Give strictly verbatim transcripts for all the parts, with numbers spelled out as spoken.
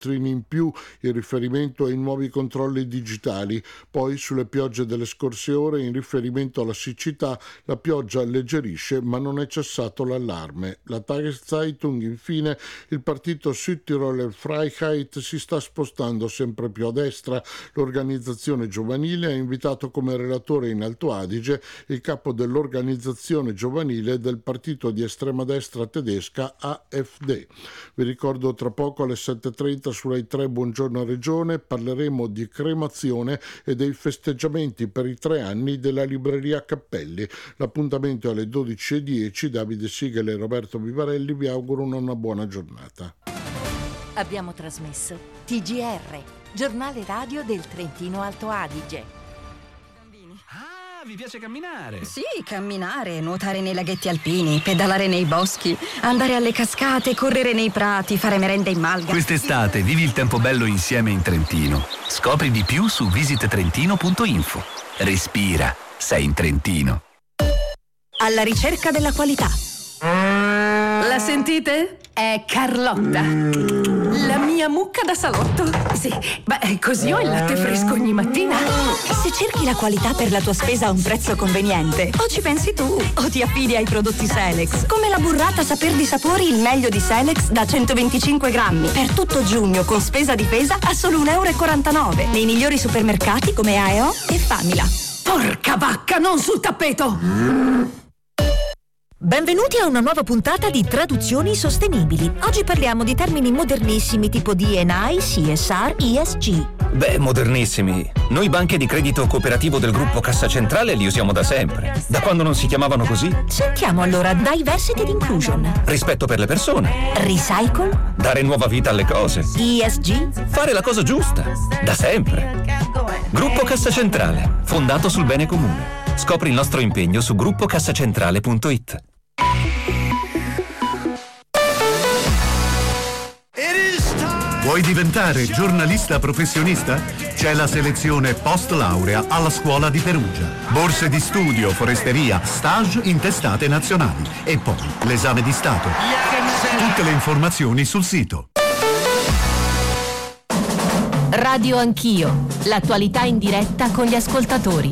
in più in riferimento ai nuovi controlli digitali. Poi sulle piogge delle scorse ore in riferimento alla siccità la pioggia alleggerisce ma non è cessato l'allarme. La Tageszeitung infine: il partito Südtiroler Freiheit si sta spostando sempre più a destra. L'organizzazione giovanile ha invitato come relatore in Alto Adige il capo dell'organizzazione giovanile del partito di estrema destra tedesca A F D. Vi ricordo tra poco alle sette e trenta su Rai tre Buongiorno Regione parleremo di cremazione e dei festeggiamenti per i tre anni della libreria Cappelli. L'appuntamento è alle dodici e dieci. Davide Sigel e Roberto Vivarelli vi augurano una buona giornata. Abbiamo trasmesso T G R, giornale radio del Trentino Alto Adige. Ah, vi piace camminare? Sì, camminare, nuotare nei laghetti alpini, pedalare nei boschi, andare alle cascate, correre nei prati, fare merenda in malga. Quest'estate vivi il tempo bello insieme in Trentino. Scopri di più su visit trentino punto info. Respira, sei in Trentino. Alla ricerca della qualità. La sentite? È Carlotta, la mia mucca da salotto. Sì, beh, così ho il latte fresco ogni mattina. Se cerchi la qualità per la tua spesa a un prezzo conveniente, o ci pensi tu o ti affidi ai prodotti Selex, come la burrata Saper di Sapori, il meglio di Selex da centoventicinque grammi per tutto giugno con spesa difesa a solo un euro e quarantanove nei migliori supermercati come A E O e Famila. Porca vacca, non sul tappeto! Benvenuti a una nuova puntata di Traduzioni Sostenibili. Oggi parliamo di termini modernissimi tipo D and I, C S R, E S G. Beh, modernissimi. Noi banche di credito cooperativo del gruppo Cassa Centrale li usiamo da sempre. Da quando non si chiamavano così? Sentiamo allora Diversity and Inclusion. Rispetto per le persone. Recycle. Dare nuova vita alle cose. E S G. Fare la cosa giusta. Da sempre. Gruppo Cassa Centrale, fondato sul bene comune. Scopri il nostro impegno su gruppo cassacentrale punto it. Vuoi diventare giornalista professionista? C'è la selezione post laurea alla Scuola di Perugia. Borse di studio, foresteria, stage in testate nazionali e poi l'esame di Stato. Tutte le informazioni sul sito. Radio Anch'io, l'attualità in diretta con gli ascoltatori.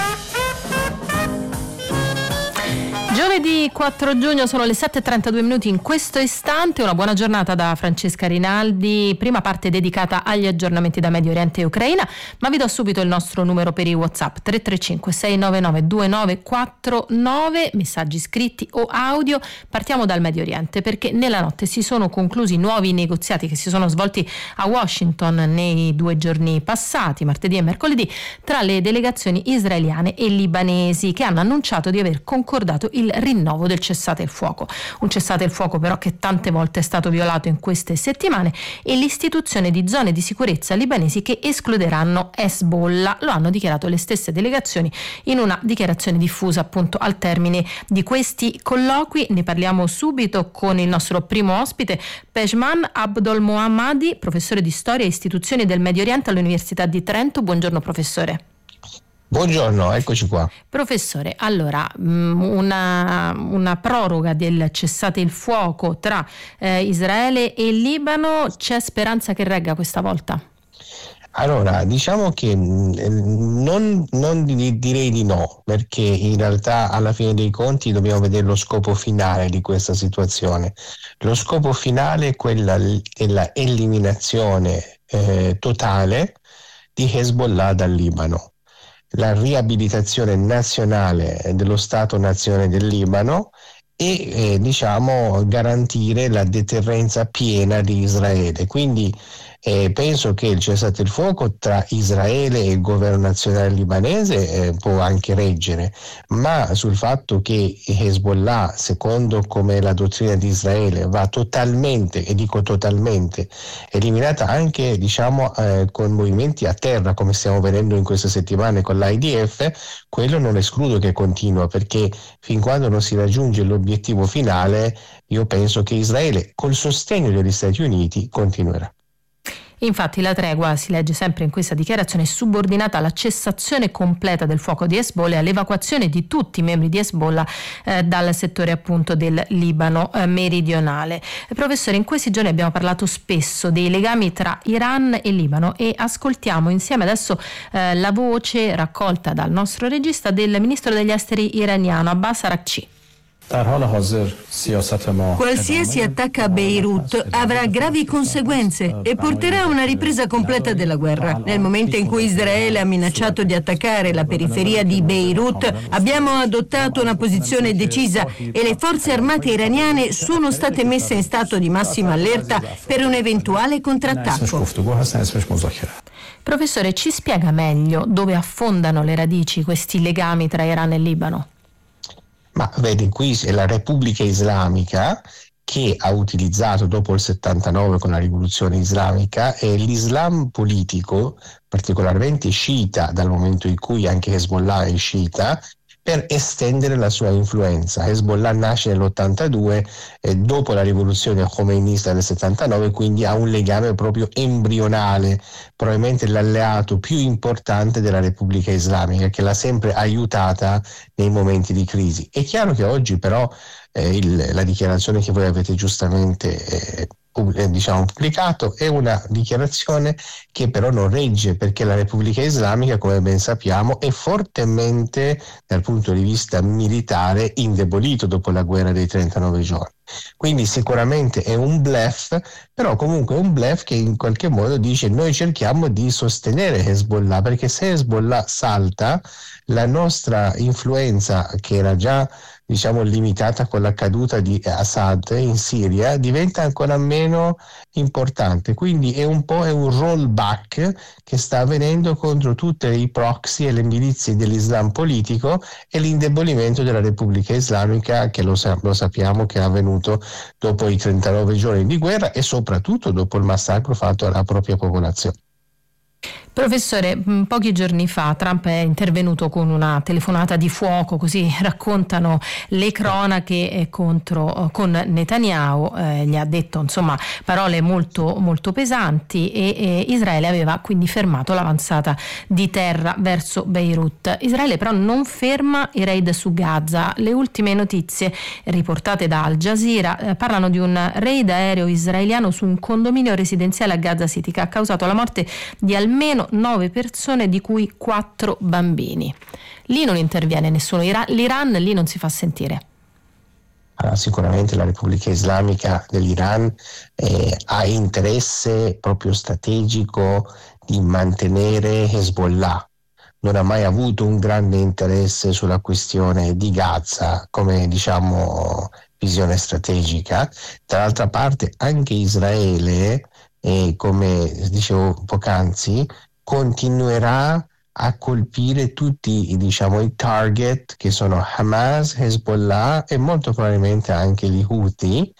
Giovedì quattro giugno sono le sette e trentadue minuti in questo istante. Una buona giornata da Francesca Rinaldi. Prima parte dedicata agli aggiornamenti da Medio Oriente e Ucraina, ma vi do subito il nostro numero per i WhatsApp tre tre cinque sei nove nove due nove quattro nove, messaggi scritti o audio. Partiamo dal Medio Oriente perché nella notte si sono conclusi nuovi negoziati che si sono svolti a Washington nei due giorni passati, martedì e mercoledì, tra le delegazioni israeliane e libanesi, che hanno annunciato di aver concordato il rinnovo del cessate il fuoco. Un cessate il fuoco però che tante volte è stato violato in queste settimane, e l'istituzione di zone di sicurezza libanesi che escluderanno Hezbollah. Lo hanno dichiarato le stesse delegazioni in una dichiarazione diffusa appunto al termine di questi colloqui. Ne parliamo subito con il nostro primo ospite, Pejman Abdol Mohammadi, professore di storia e istituzioni del Medio Oriente all'Università di Trento. Buongiorno professore. Buongiorno, eccoci qua. Professore, allora una, una proroga del cessate il fuoco tra eh, Israele e Libano, c'è speranza che regga questa volta? Allora, diciamo che non, non direi di no, perché in realtà alla fine dei conti dobbiamo vedere lo scopo finale di questa situazione. Lo scopo finale è quella della eliminazione eh, totale di Hezbollah dal Libano. La riabilitazione nazionale dello Stato-nazione del Libano e eh, diciamo garantire la deterrenza piena di Israele. Quindi eh, penso che il cessate il fuoco tra Israele e il governo nazionale libanese eh, può anche reggere, ma sul fatto che Hezbollah, secondo come la dottrina di Israele, va totalmente, e dico totalmente, eliminata anche diciamo eh, con movimenti a terra, come stiamo vedendo in queste settimane con l'I D F, quello non escludo che continua, perché fin quando non si raggiunge l'obiettivo finale io penso che Israele, col sostegno degli Stati Uniti, continuerà. Infatti la tregua, si legge sempre in questa dichiarazione, è subordinata alla cessazione completa del fuoco di Hezbollah e all'evacuazione di tutti i membri di Hezbollah eh, dal settore appunto del Libano eh, meridionale. Professore, in questi giorni abbiamo parlato spesso dei legami tra Iran e Libano e ascoltiamo insieme adesso eh, la voce raccolta dal nostro regista del ministro degli esteri iraniano Abbas Araghchi. Qualsiasi attacco a Beirut avrà gravi conseguenze e porterà a una ripresa completa della guerra. Nel momento in cui Israele ha minacciato di attaccare la periferia di Beirut, abbiamo adottato una posizione decisa e le forze armate iraniane sono state messe in stato di massima allerta per un eventuale contrattacco. Professore, ci spiega meglio dove affondano le radici questi legami tra Iran e Libano? Ma vedi, qui è la Repubblica Islamica che ha utilizzato dopo il settantanove con la rivoluzione islamica e l'Islam politico, particolarmente sciita, dal momento in cui anche Hezbollah è sciita, per estendere la sua influenza. Hezbollah nasce nell'ottantadue, eh, dopo la rivoluzione khomeinista del settantanove, quindi ha un legame proprio embrionale, probabilmente l'alleato più importante della Repubblica Islamica, che l'ha sempre aiutata nei momenti di crisi. È chiaro che oggi però eh, il, la dichiarazione che voi avete giustamente eh, diciamo pubblicato è una dichiarazione che però non regge, perché la Repubblica Islamica, come ben sappiamo, è fortemente dal punto di vista militare indebolito dopo la guerra dei trentanove giorni. Quindi sicuramente è un bluff, però comunque è un bluff che in qualche modo dice: noi cerchiamo di sostenere Hezbollah, perché se Hezbollah salta, la nostra influenza, che era già diciamo limitata con la caduta di Assad in Siria, diventa ancora meno importante. Quindi è un po' è un rollback che sta avvenendo contro tutte i proxy e le milizie dell'Islam politico e l'indebolimento della Repubblica Islamica, che lo, sa- lo sappiamo che è avvenuto dopo i trentanove giorni di guerra e soprattutto dopo il massacro fatto alla propria popolazione. Professore, pochi giorni fa Trump è intervenuto con una telefonata di fuoco, così raccontano le cronache contro con Netanyahu, eh, gli ha detto insomma parole molto molto pesanti e, e Israele aveva quindi fermato l'avanzata di terra verso Beirut. Israele però non ferma i raid su Gaza. Le ultime notizie riportate da Al Jazeera eh, parlano di un raid aereo israeliano su un condominio residenziale a Gaza City che ha causato la morte di almeno nove persone, di cui quattro bambini. Lì non interviene nessuno, l'Iran lì non si fa sentire. Allora, sicuramente la Repubblica Islamica dell'Iran eh, ha interesse proprio strategico di mantenere Hezbollah. Non ha mai avuto un grande interesse sulla questione di Gaza come diciamo visione strategica. Dall'altra parte anche Israele, e come dicevo poc'anzi, continuerà a colpire tutti diciamo i target che sono Hamas, Hezbollah e molto probabilmente anche gli Houthi.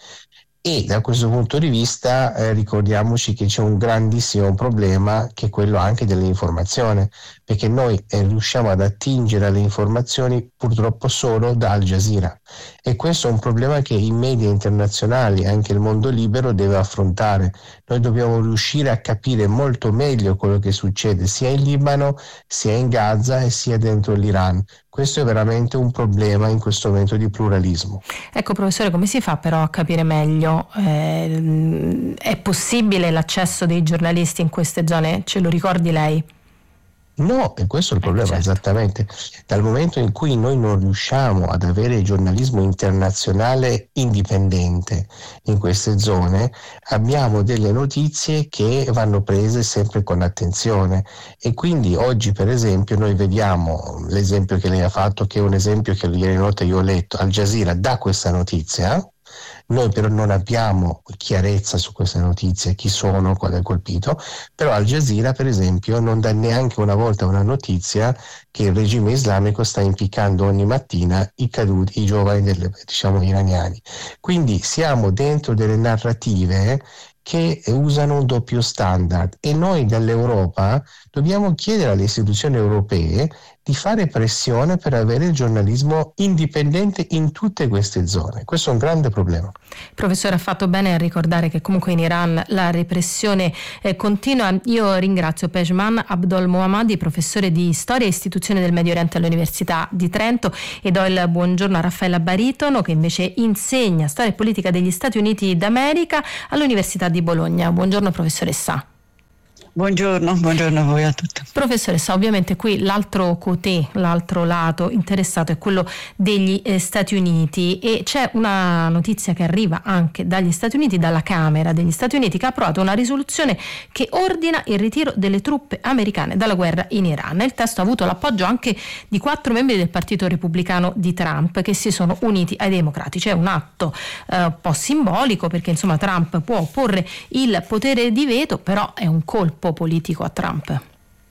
E da questo punto di vista eh, ricordiamoci che c'è un grandissimo problema, che è quello anche dell'informazione, perché noi eh, riusciamo ad attingere alle informazioni purtroppo solo da Al Jazeera, e questo è un problema che i media internazionali, anche il mondo libero, deve affrontare. Noi dobbiamo riuscire a capire molto meglio quello che succede sia in Libano, sia in Gaza e sia dentro l'Iran. Questo è veramente un problema in questo momento di pluralismo. Ecco professore, come si fa però a capire meglio? Eh, è possibile l'accesso dei giornalisti in queste zone? Ce lo ricordi lei? No, e questo è il problema, eh, certo. Esattamente. Dal momento in cui noi non riusciamo ad avere giornalismo internazionale indipendente in queste zone, abbiamo delle notizie che vanno prese sempre con attenzione, e quindi oggi per esempio noi vediamo l'esempio che lei ha fatto, che è un esempio che ieri notte io ho letto. Al Jazeera dà questa notizia. Noi però non abbiamo chiarezza su queste notizie, chi sono, qual è il colpito, però Al Jazeera per esempio non dà neanche una volta una notizia che il regime islamico sta impiccando ogni mattina i caduti, i giovani delle, diciamo iraniani. Quindi siamo dentro delle narrative che usano un doppio standard, e noi dall'Europa dobbiamo chiedere alle istituzioni europee di fare pressione per avere il giornalismo indipendente in tutte queste zone. Questo è un grande problema. Professore, ha fatto bene a ricordare che comunque in Iran la repressione eh, continua. Io ringrazio Pejman Abdol Mohammadi, professore di Storia e Istituzione del Medio Oriente all'Università di Trento, e do il buongiorno a Raffaella Baritono, che invece insegna Storia e Politica degli Stati Uniti d'America all'Università di Bologna. Buongiorno professoressa. Buongiorno, buongiorno a voi a tutti. Professoressa, ovviamente qui l'altro côté, l'altro lato interessato è quello degli eh, Stati Uniti, e c'è una notizia che arriva anche dagli Stati Uniti, dalla Camera degli Stati Uniti, che ha approvato una risoluzione che ordina il ritiro delle truppe americane dalla guerra in Iran. Il testo ha avuto l'appoggio anche di quattro membri del Partito Repubblicano di Trump, che si sono uniti ai democratici. È un atto eh, un po' simbolico, perché insomma Trump può opporre il potere di veto, però è un colpo politico a Trump.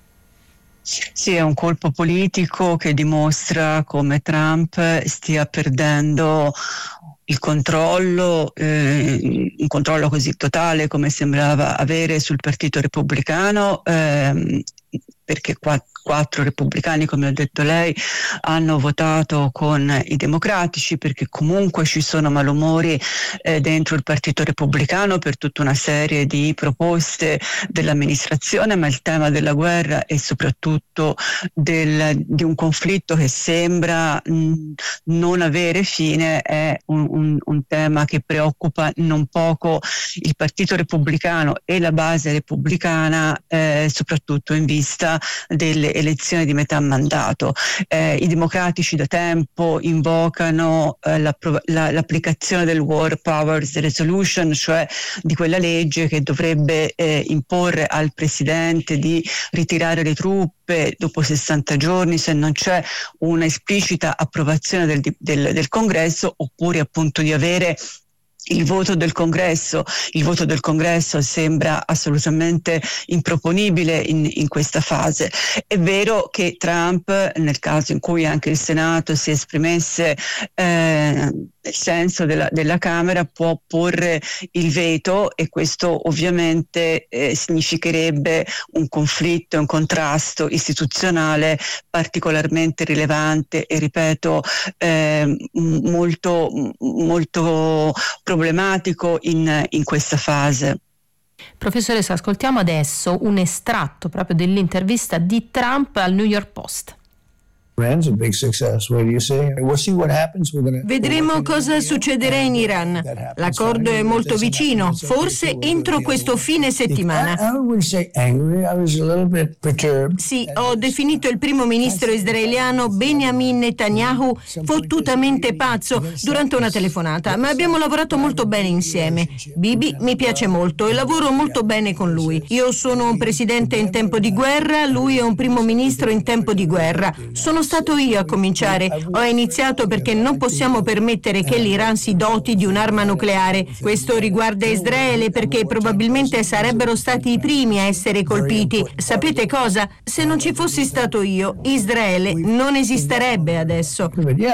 Sì, è un colpo politico che dimostra come Trump stia perdendo il controllo, eh, un controllo così totale come sembrava avere sul Partito Repubblicano, ehm, perché qua, quattro repubblicani, come ha detto lei, hanno votato con i democratici, perché comunque ci sono malumori eh, dentro il Partito Repubblicano per tutta una serie di proposte dell'amministrazione, ma il tema della guerra e soprattutto del, di un conflitto che sembra mh, non avere fine è un, un, un tema che preoccupa non poco il Partito Repubblicano e la base repubblicana, eh, soprattutto in vista delle elezioni di metà mandato. Eh, I democratici da tempo invocano eh, la, la, l'applicazione del War Powers Resolution, cioè di quella legge che dovrebbe eh, imporre al presidente di ritirare le truppe dopo sessanta giorni se non c'è una esplicita approvazione del, del, del Congresso, oppure appunto di avere il voto del Congresso. Il voto del Congresso sembra assolutamente improponibile in, in questa fase. È vero che Trump, nel caso in cui anche il Senato si esprimesse eh, nel senso della, della Camera, può porre il veto, e questo ovviamente eh, significherebbe un conflitto, un contrasto istituzionale particolarmente rilevante e, ripeto, eh, molto, molto problematico in, in questa fase. Professoressa, ascoltiamo adesso un estratto proprio dell'intervista di Trump al New York Post. Vedremo cosa succederà in Iran. L'accordo è molto vicino, forse entro questo fine settimana. Sì, ho definito il primo ministro israeliano Benjamin Netanyahu fottutamente pazzo durante una telefonata, ma abbiamo lavorato molto bene insieme. Bibi mi piace molto e lavoro molto bene con lui. Io sono un presidente in tempo di guerra, lui è un primo ministro in tempo di guerra. Sono stato io a cominciare. Ho iniziato perché non possiamo permettere che l'Iran si doti di un'arma nucleare. Questo riguarda Israele, perché probabilmente sarebbero stati i primi a essere colpiti. Sapete cosa? Se non ci fossi stato io, Israele non esisterebbe adesso.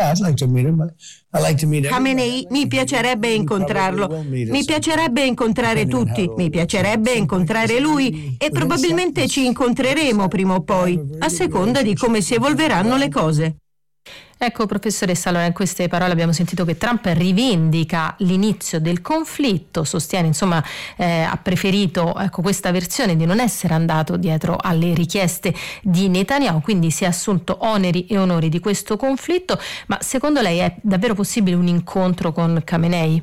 Khamenei, mi piacerebbe incontrarlo. Mi piacerebbe incontrare tutti. Mi piacerebbe incontrare lui, e probabilmente ci incontreremo prima o poi, a seconda di come si evolveranno le cose. Ecco, professoressa, allora in queste parole abbiamo sentito che Trump rivendica l'inizio del conflitto, sostiene, insomma, eh, ha preferito ecco, questa versione di non essere andato dietro alle richieste di Netanyahu, quindi si è assunto oneri e onori di questo conflitto. Ma secondo lei è davvero possibile un incontro con Khamenei?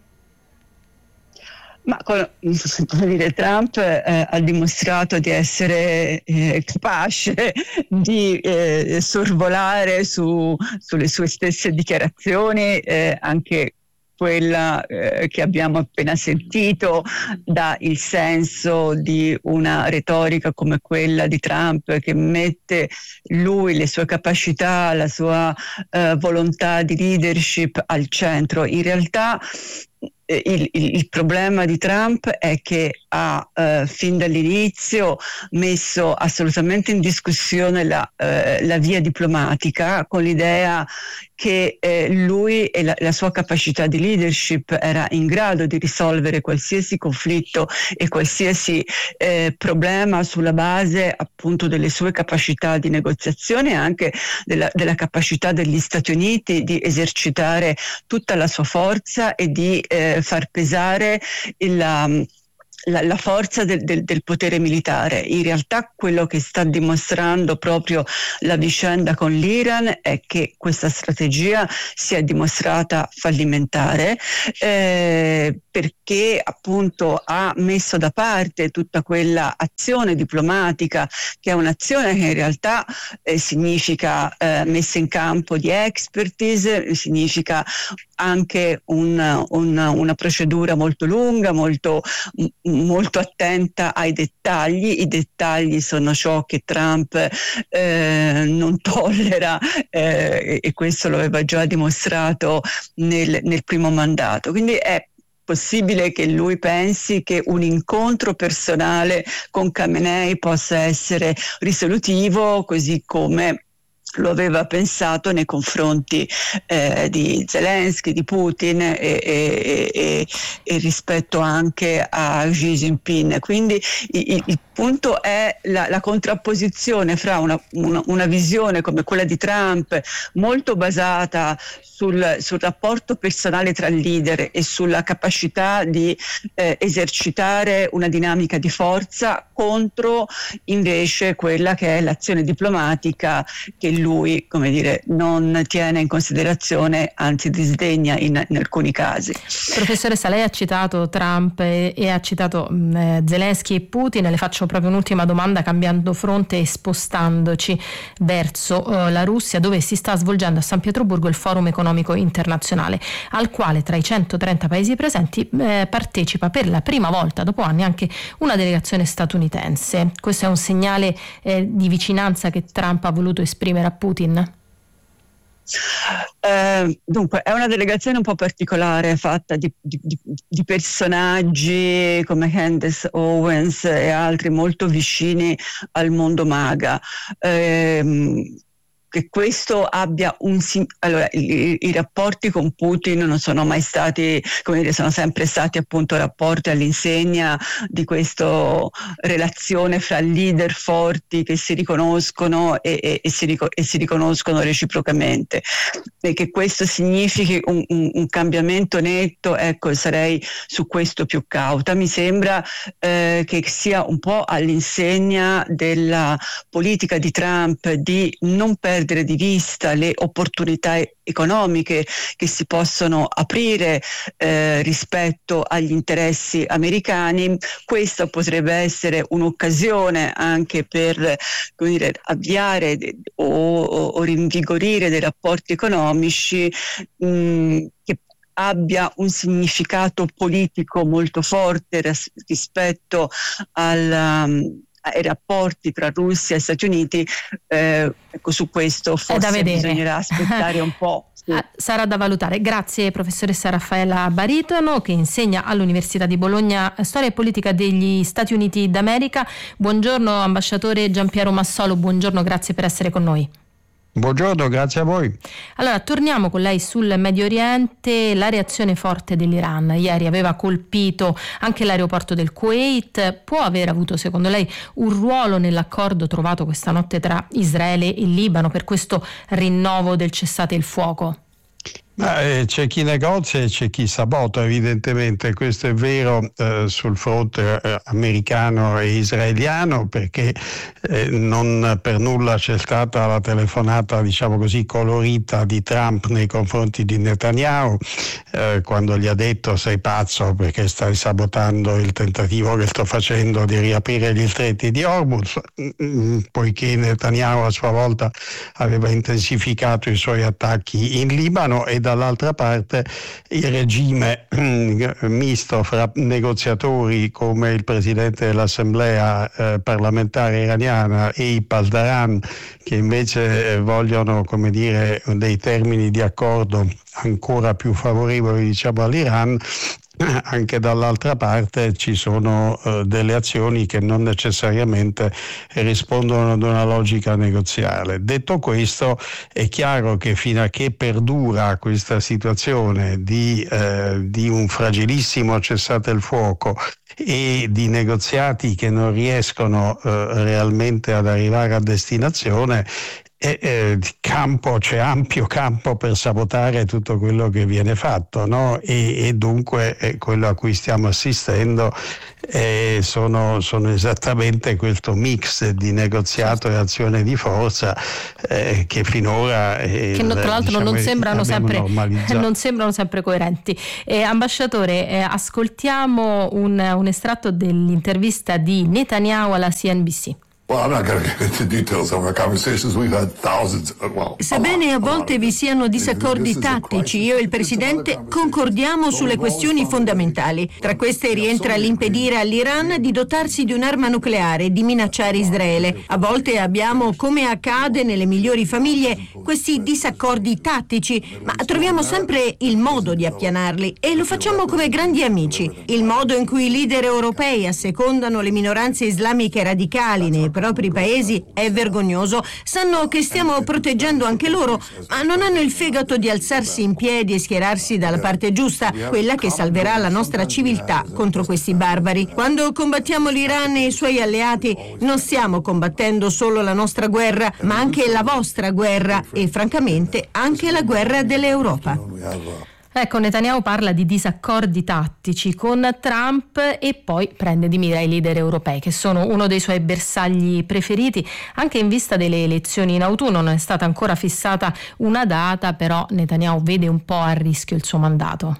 Ma come dire, Trump eh, ha dimostrato di essere eh, capace di eh, sorvolare su, sulle sue stesse dichiarazioni, eh, anche quella eh, che abbiamo appena sentito dà il senso di una retorica come quella di Trump, che mette lui, le sue capacità, la sua eh, volontà di leadership al centro. In realtà Il, il, il problema di Trump è che ha eh, fin dall'inizio messo assolutamente in discussione la, eh, la via diplomatica, con l'idea che eh, lui e la, la sua capacità di leadership era in grado di risolvere qualsiasi conflitto e qualsiasi eh, problema sulla base appunto delle sue capacità di negoziazione e anche della, della capacità degli Stati Uniti di esercitare tutta la sua forza e di eh, far pesare il La, la forza del, del, del potere militare. In realtà quello che sta dimostrando proprio la vicenda con l'Iran è che questa strategia si è dimostrata fallimentare eh, perché appunto ha messo da parte tutta quella azione diplomatica che è un'azione che in realtà eh, significa eh, messa in campo di expertise, significa anche un, un, una procedura molto lunga, molto, molto attenta ai dettagli. I dettagli sono ciò che Trump eh, non tollera eh, e questo lo aveva già dimostrato nel, nel primo mandato. Quindi è possibile che lui pensi che un incontro personale con Khamenei possa essere risolutivo, così come lo aveva pensato nei confronti eh, di Zelensky, di Putin e, e, e, e rispetto anche a Xi Jinping. Quindi il, il punto è la, la contrapposizione fra una, una, una visione come quella di Trump, molto basata sul, sul rapporto personale tra il leader e sulla capacità di eh, esercitare una dinamica di forza, contro invece quella che è l'azione diplomatica che lui, come dire, non tiene in considerazione, anzi disdegna in, in alcuni casi. Professoressa, lei ha citato Trump e, e ha citato eh, Zelensky e Putin. Le faccio proprio un'ultima domanda, cambiando fronte e spostandoci verso eh, la Russia, dove si sta svolgendo a San Pietroburgo il Forum Economico Internazionale, al quale tra i centotrenta paesi presenti eh, partecipa per la prima volta dopo anni anche una delegazione statunitense. Questo è un segnale eh, di vicinanza che Trump ha voluto esprimere a Putin? Eh, dunque è una delegazione un po' particolare, fatta di, di, di personaggi come Candace Owens e altri molto vicini al mondo MAGA. Eh, che questo abbia un allora i, i rapporti con Putin non sono mai stati, come dire, sono sempre stati appunto rapporti all'insegna di questa relazione fra leader forti che si riconoscono e, e, e, si, e si riconoscono reciprocamente, e che questo significhi un, un, un cambiamento netto, ecco, sarei su questo più cauta. Mi sembra eh, che sia un po' all'insegna della politica di Trump di non perdere di vista le opportunità economiche che si possono aprire eh, rispetto agli interessi americani. Questa potrebbe essere un'occasione anche per, come dire, avviare o, o rinvigorire dei rapporti economici mh, che abbia un significato politico molto forte ris- rispetto al um, ai rapporti tra Russia e Stati Uniti. Eh, ecco, su questo forse bisognerà aspettare un po'. Sì. Sarà da valutare. Grazie professoressa Raffaella Baritono, che insegna all'Università di Bologna storia e politica degli Stati Uniti d'America. Buongiorno ambasciatore Giampiero Massolo, buongiorno, grazie per essere con noi. Buongiorno, grazie a voi. Allora, torniamo con lei sul Medio Oriente. La reazione forte dell'Iran ieri aveva colpito anche l'aeroporto del Kuwait. Può aver avuto, secondo lei, un ruolo nell'accordo trovato questa notte tra Israele e Libano per questo rinnovo del cessate il fuoco? Eh, c'è chi negozia e c'è chi sabota, evidentemente. Questo è vero eh, sul fronte eh, americano e israeliano, perché eh, non per nulla c'è stata la telefonata, diciamo così, colorita di Trump nei confronti di Netanyahu, eh, quando gli ha detto: sei pazzo perché stai sabotando il tentativo che sto facendo di riaprire gli stretti di Hormuz, poiché Netanyahu a sua volta aveva intensificato i suoi attacchi in Libano. E dall'altra parte il regime misto fra negoziatori come il presidente dell'Assemblea eh, parlamentare iraniana e i Pasdaran, che invece eh, vogliono, come dire, dei termini di accordo ancora più favorevoli, diciamo, all'Iran, anche dall'altra parte ci sono uh, delle azioni che non necessariamente rispondono ad una logica negoziale. Detto questo, è chiaro che fino a che perdura questa situazione di, uh, di un fragilissimo cessate il fuoco e di negoziati che non riescono uh, realmente ad arrivare a destinazione, E, eh, campo, c'è ampio campo per sabotare tutto quello che viene fatto, no? e, e dunque eh, quello a cui stiamo assistendo eh, sono, sono esattamente questo mix di negoziato e azione di forza eh, che finora eh, che no, tra l'altro diciamo, non, sembrano sempre, non sembrano sempre coerenti. Eh, ambasciatore, eh, ascoltiamo un, un estratto dell'intervista di Netanyahu alla C N B C. Sebbene a volte vi siano disaccordi tattici, io e il Presidente concordiamo sulle questioni fondamentali. Tra queste rientra l'impedire all'Iran di dotarsi di un'arma nucleare e di minacciare Israele. A volte abbiamo, come accade nelle migliori famiglie, questi disaccordi tattici, ma troviamo sempre il modo di appianarli e lo facciamo come grandi amici. Il modo in cui i leader europei assecondano le minoranze islamiche radicali nei propri paesi è vergognoso. Sanno che stiamo proteggendo anche loro, ma non hanno il fegato di alzarsi in piedi e schierarsi dalla parte giusta, quella che salverà la nostra civiltà contro questi barbari. Quando combattiamo l'Iran e i suoi alleati, non stiamo combattendo solo la nostra guerra, ma anche la vostra guerra e, francamente, anche la guerra dell'Europa. Ecco, Netanyahu parla di disaccordi tattici con Trump e poi prende di mira i leader europei, che sono uno dei suoi bersagli preferiti, anche in vista delle elezioni in autunno. Non è stata ancora fissata una data, però Netanyahu vede un po' a rischio il suo mandato.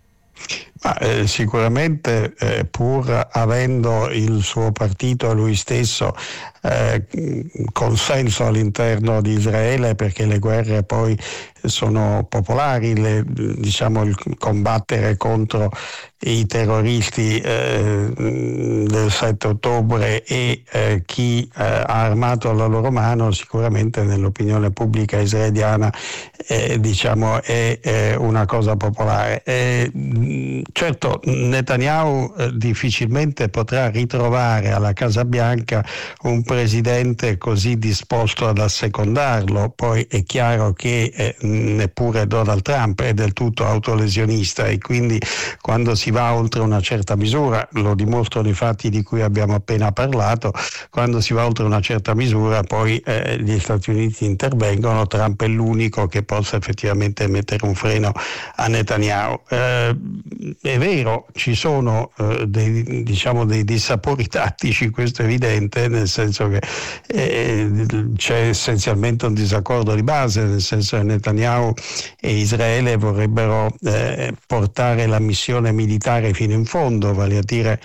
Ma, eh, sicuramente eh, pur avendo il suo partito e lui stesso eh, consenso all'interno di Israele, perché le guerre poi sono popolari, le, diciamo il combattere contro i terroristi eh, del sette ottobre e eh, chi eh, ha armato alla loro mano, sicuramente nell'opinione pubblica israeliana eh, diciamo è, è una cosa popolare. Eh, certo, Netanyahu eh, difficilmente potrà ritrovare alla Casa Bianca un presidente così disposto ad assecondarlo. Poi è chiaro che eh, neppure Donald Trump è del tutto autolesionista e quindi quando si va oltre una certa misura, lo dimostrano i fatti di cui abbiamo appena parlato, quando si va oltre una certa misura poi eh, gli Stati Uniti intervengono. Trump è l'unico che possa effettivamente mettere un freno a Netanyahu. Eh, è vero, ci sono eh, dei, diciamo dei dissapori tattici, questo è evidente, nel senso che eh, c'è essenzialmente un disaccordo di base, nel senso che Netanyahu e Israele vorrebbero eh, portare la missione militare fino in fondo, vale a dire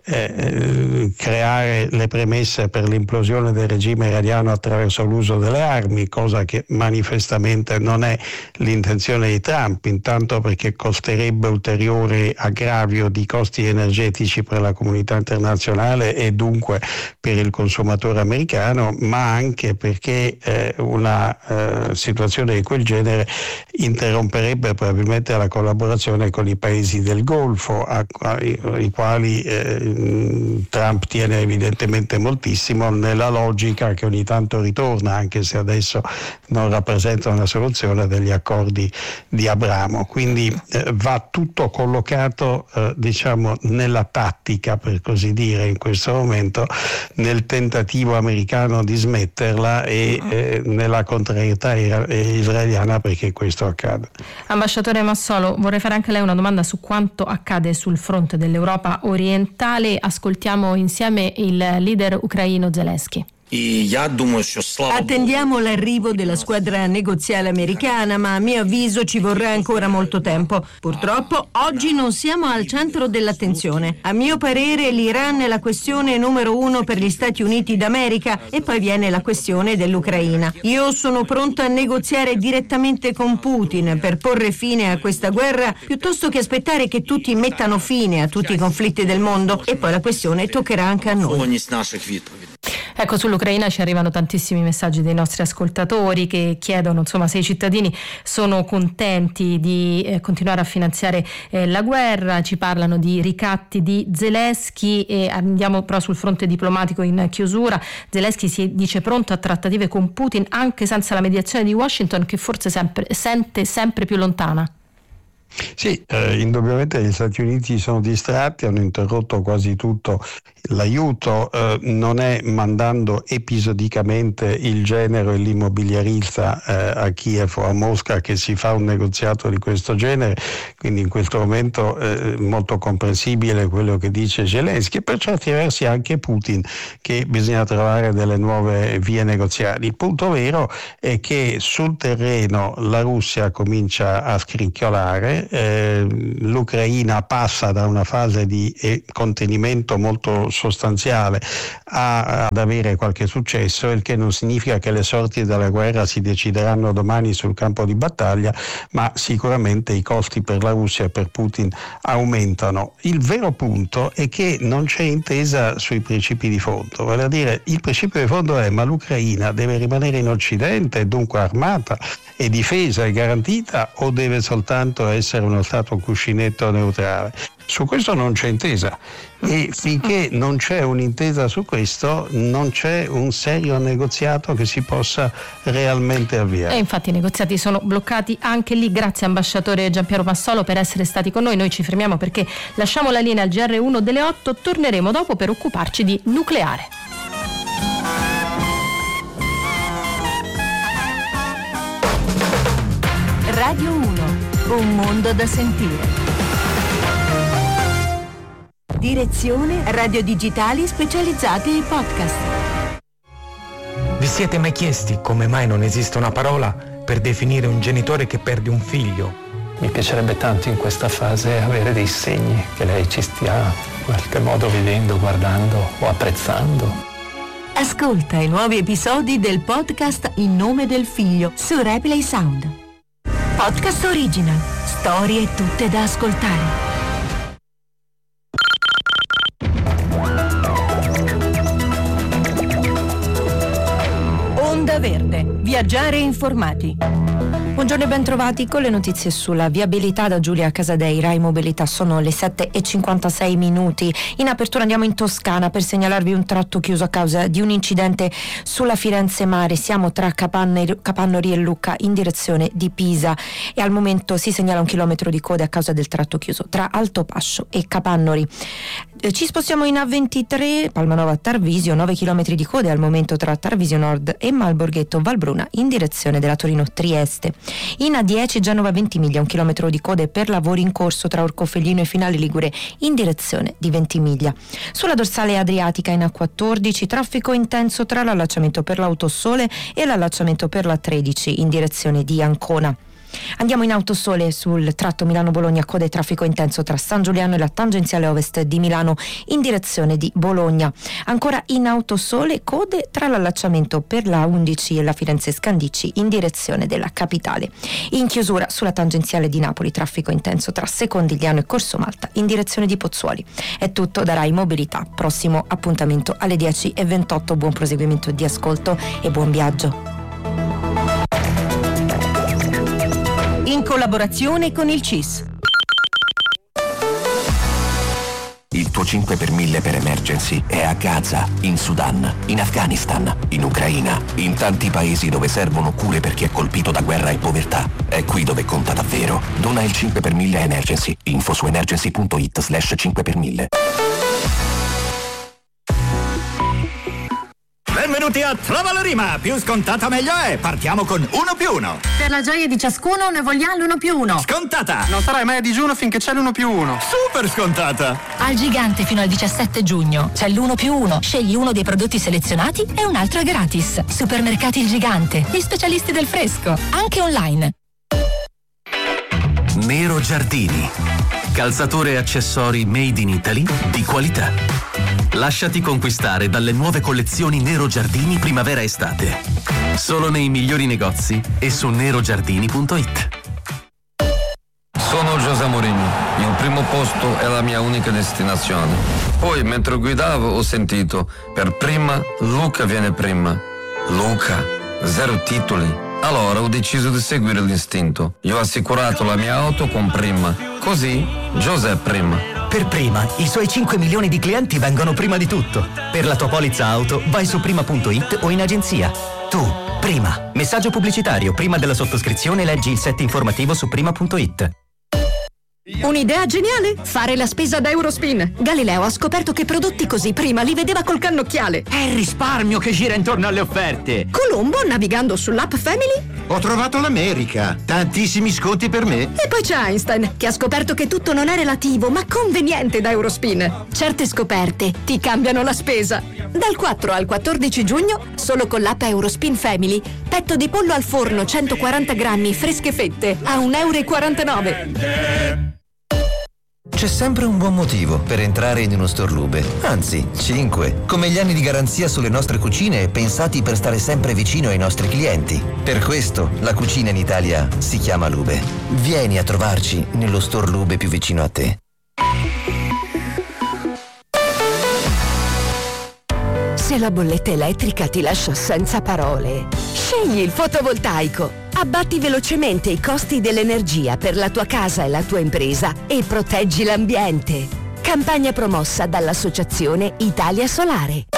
Eh, creare le premesse per l'implosione del regime iraniano attraverso l'uso delle armi, cosa che manifestamente non è l'intenzione di Trump, intanto perché costerebbe ulteriore aggravio di costi energetici per la comunità internazionale e dunque per il consumatore americano, ma anche perché eh, una eh, situazione di quel genere interromperebbe probabilmente la collaborazione con i paesi del Golfo, a, a, ai quali eh, Trump tiene evidentemente moltissimo, nella logica che ogni tanto ritorna, anche se adesso non rappresenta una soluzione, degli accordi di Abramo. Quindi eh, va tutto collocato eh, diciamo nella tattica, per così dire, in questo momento, nel tentativo americano di smetterla e eh, nella contrarietà israeliana perché questo accade. Ambasciatore Massolo, vorrei fare anche lei una domanda su quanto accade sul fronte dell'Europa orientale. Ascoltiamo insieme il leader ucraino Zelensky. Attendiamo l'arrivo della squadra negoziale americana, ma a mio avviso ci vorrà ancora molto tempo. Purtroppo oggi non siamo al centro dell'attenzione. A mio parere l'Iran è la questione numero uno per gli Stati Uniti d'America e poi viene la questione dell'Ucraina. Io sono pronta a negoziare direttamente con Putin per porre fine a questa guerra piuttosto che aspettare che tutti mettano fine a tutti i conflitti del mondo e poi la questione toccherà anche a noi. Ecco, sull'Ucraina ci arrivano tantissimi messaggi dei nostri ascoltatori che chiedono, insomma, se i cittadini sono contenti di eh, continuare a finanziare eh, la guerra. Ci parlano di ricatti di Zelensky e andiamo però sul fronte diplomatico in chiusura. Zelensky si dice pronto a trattative con Putin anche senza la mediazione di Washington, che forse sempre, sente sempre più lontana. Sì, eh, indubbiamente gli Stati Uniti sono distratti, hanno interrotto quasi tutto l'aiuto, eh, non è mandando episodicamente il genero e l'immobiliarista eh, a Kiev o a Mosca che si fa un negoziato di questo genere, quindi in questo momento è eh, molto comprensibile quello che dice Zelensky e per certi versi anche Putin, che bisogna trovare delle nuove vie negoziali. Il punto vero è che sul terreno la Russia comincia a scricchiolare. Eh, l'Ucraina passa da una fase di eh, contenimento molto sostanziale a, ad avere qualche successo, il che non significa che le sorti della guerra si decideranno domani sul campo di battaglia, ma sicuramente i costi per la Russia e per Putin aumentano. Il vero punto è che non c'è intesa sui principi di fondo, vale a dire il principio di fondo è: ma l'Ucraina deve rimanere in Occidente, dunque armata e difesa e garantita, o deve soltanto essere uno stato cuscinetto neutrale? Su questo non c'è intesa e finché non c'è un'intesa su questo non c'è un serio negoziato che si possa realmente avviare. E infatti i negoziati sono bloccati anche lì. Grazie ambasciatore Giampiero Massolo per essere stati con noi. Noi ci fermiamo perché lasciamo la linea al G R uno delle otto, torneremo dopo per occuparci di nucleare. Radio uno, un mondo da sentire. Direzione Radio Digitali Specializzati ai podcast. Vi siete mai chiesti come mai non esiste una parola per definire un genitore che perde un figlio? Mi piacerebbe tanto in questa fase avere dei segni che lei ci stia in qualche modo vedendo, guardando o apprezzando. Ascolta i nuovi episodi del podcast In nome del figlio su Replay Sound. Podcast original, storie tutte da ascoltare. Onda Verde, viaggiare informati. Buongiorno e bentrovati con le notizie sulla viabilità da Giulia Casadei, Rai Mobilità. Sono le sette e cinquantasei minuti. In apertura andiamo in Toscana per segnalarvi un tratto chiuso a causa di un incidente sulla Firenze Mare. Siamo tra Capannori, Capannori e Lucca in direzione di Pisa e al momento si segnala un chilometro di coda a causa del tratto chiuso tra Altopascio e Capannori. Eh, ci spostiamo in A ventitré, Palmanova Tarvisio, nove chilometri di coda al momento tra Tarvisio Nord e Malborghetto Valbruna in direzione della Torino-Trieste. In A dieci Genova Ventimiglia, un chilometro di code per lavori in corso tra Orcofelino e Finale Ligure in direzione di Ventimiglia. Sulla dorsale adriatica in A quattordici traffico intenso tra l'allacciamento per l'Autosole e l'allacciamento per la tredici in direzione di Ancona. Andiamo in Autosole sul tratto Milano-Bologna, coda e traffico intenso tra San Giuliano e la tangenziale ovest di Milano in direzione di Bologna. Ancora in Autosole, code tra l'allacciamento per la undici e la Firenze Scandicci in direzione della capitale. In chiusura sulla tangenziale di Napoli, traffico intenso tra Secondigliano e Corso Malta in direzione di Pozzuoli. È tutto da Rai Mobilità. Prossimo appuntamento alle dieci e ventotto. Buon proseguimento di ascolto e buon viaggio. In collaborazione con il C I S. Il tuo cinque per mille per emergency è a Gaza, in Sudan, in Afghanistan, in Ucraina, in tanti paesi dove servono cure per chi è colpito da guerra e povertà. È qui dove conta davvero. Dona il cinque per mille a Emergency. Info su emergency punto it slash cinque per mille. Benvenuti a Trova la Rima, più scontata meglio è, partiamo con uno più uno. Per la gioia di ciascuno ne vogliamo l'uno più uno. Scontata! Non sarai mai a digiuno finché c'è l'uno più uno. Super scontata! Al Gigante fino al diciassette giugno c'è l'uno più uno. Scegli uno dei prodotti selezionati e un altro è gratis. Supermercati Il Gigante, gli specialisti del fresco, anche online. Nero Giardini, calzature e accessori made in Italy di qualità. Lasciati conquistare dalle nuove collezioni Nero Giardini primavera-estate. Solo nei migliori negozi e su nerogiardini punto it. Sono José Mourinho. Il primo posto è la mia unica destinazione. Poi, mentre guidavo, ho sentito, per prima, Luca viene prima. Luca, zero titoli. Allora ho deciso di seguire l'istinto. Io ho assicurato la mia auto con Prima. Così, Giuseppe Prima. Per Prima, i suoi cinque milioni di clienti vengono prima di tutto. Per la tua polizza auto, vai su prima punto it o in agenzia. Tu, Prima. Messaggio pubblicitario. Prima della sottoscrizione leggi il set informativo su prima punto it. Un'idea geniale? Fare la spesa da Eurospin. Galileo ha scoperto che prodotti così prima li vedeva col cannocchiale. È il risparmio che gira intorno alle offerte. Colombo, navigando sull'app Family, ho trovato l'America. Tantissimi sconti per me. E poi c'è Einstein, che ha scoperto che tutto non è relativo, ma conveniente da Eurospin. Certe scoperte ti cambiano la spesa. Dal quattro al quattordici giugno, solo con l'app Eurospin Family, petto di pollo al forno centoquaranta grammi fresche fette a un euro e quarantanove. C'è sempre un buon motivo per entrare in uno store Lube, anzi, cinque, come gli anni di garanzia sulle nostre cucine pensati per stare sempre vicino ai nostri clienti. Per questo la cucina in Italia si chiama Lube. Vieni a trovarci nello store Lube più vicino a te. Se la bolletta elettrica ti lascia senza parole, scegli il fotovoltaico. Abbatti velocemente i costi dell'energia per la tua casa e la tua impresa e proteggi l'ambiente. Campagna promossa dall'Associazione Italia Solare.